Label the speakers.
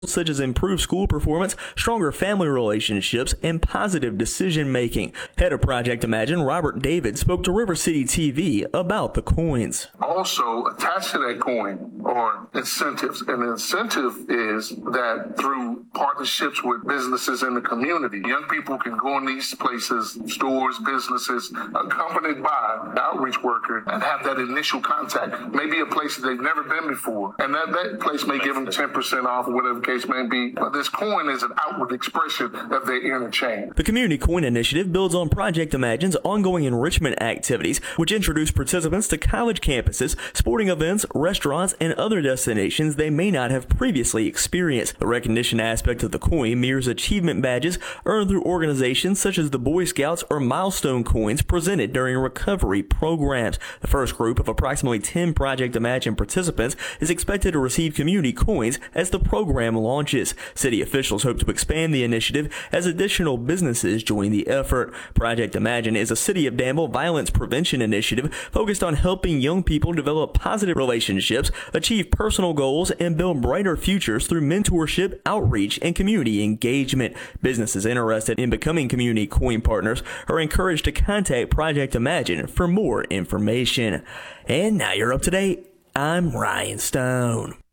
Speaker 1: such as improved school performance, stronger family relationships, and positive decision-making. Head of Project Imagine, Robert David, spoke to River City TV about the coins.
Speaker 2: Also, attached to that coin are incentives. And the incentive is that through partnerships with businesses in the community, young people can go in these places, stores, businesses, accompanied by an outreach worker, and have that initial contact. Maybe a place that they've never been before. And that place may give them 10% off or whatever the case may be. But this coin is an outward expression of their inner change.
Speaker 1: The Community Coin Initiative builds on Project Imagine's ongoing enrichment activities, which introduce participants to college campuses, sporting events, restaurants, and other destinations they may not have previously experienced. The recognition aspect of the coin mirrors achievement badges earned through organizations such as the Boy Scouts or milestone coins presented during recovery programs. The first group of approximately 10 Project Imagine participants is expected to receive community coins as the program launches. City officials hope to expand the initiative as additional businesses join the effort. Project Imagine is a City of Danville violence prevention initiative focused on helping young people develop positive relationships, achieve personal goals, and build brighter futures through mentorship, outreach, and community engagement. Businesses interested in becoming community coin partners are encouraged to contact Project Imagine for more information. And now you're up to date. I'm Ryan Stone.